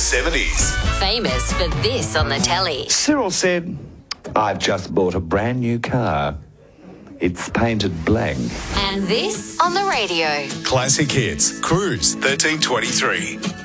70s. Famous for this on the telly. Cyril said, I've just bought a brand new car. It's painted black. And this on the radio. Classic Hits, Cruise 1323.